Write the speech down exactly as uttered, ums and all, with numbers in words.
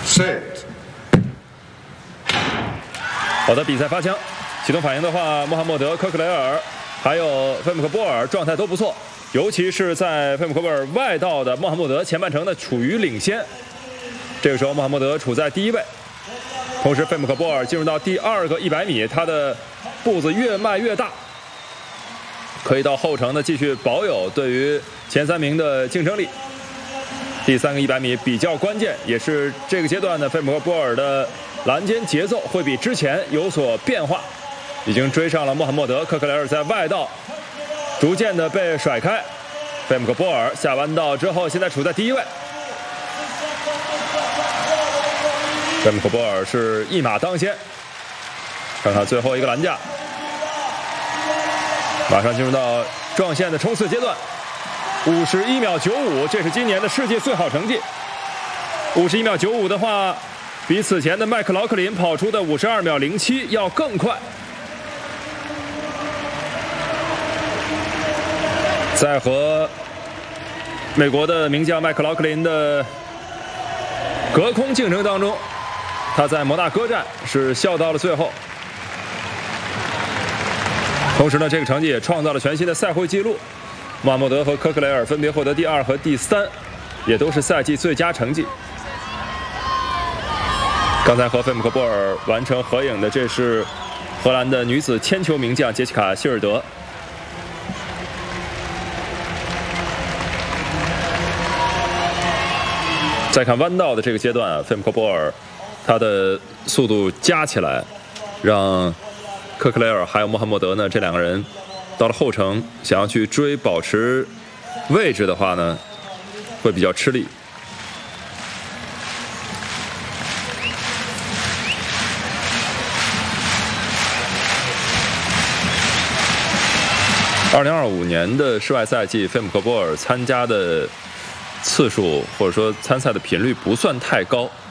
Set。 好的，比赛发枪，启动反应的话，穆罕默德、科克雷尔还有费姆克波尔状态都不错，尤其是在费姆克波尔外道的穆罕默德前半程呢处于领先。这个时候穆罕默德处在第一位，同时费姆克波尔进入到第二个一百米，他的步子越迈越大，可以到后程呢继续保有对于前三名的竞争力。第三个一百米比较关键，也是这个阶段呢费姆克波尔的栏间节奏会比之前有所变化，已经追上了穆罕默德。科克雷尔在外道逐渐的被甩开，费姆克波尔下弯道之后现在处在第一位。费姆克波尔是一马当先，看看最后一个栏架，马上进入到撞线的冲刺阶段。五十一秒九五，这是今年的世界最好成绩。五十一秒九五的话，比此前的麦克劳克林跑出的五十二秒零七要更快。在和美国的名将麦克劳克林的隔空竞争当中，他在摩纳哥站是笑到了最后。同时呢，这个成绩也创造了全新的赛会纪录。穆罕默德和科克雷尔分别获得第二和第三，也都是赛季最佳成绩。刚才和费姆克波尔完成合影的，这是荷兰的女子铅球名将杰西卡·希尔德。再看弯道的这个阶段啊，费姆克波尔他的速度加起来，让科克雷尔还有穆罕默德呢这两个人到了后程，想要去追保持位置的话呢，会比较吃力。二零二五年的世外赛季，费姆克波尔参加的次数或者说参赛的频率不算太高。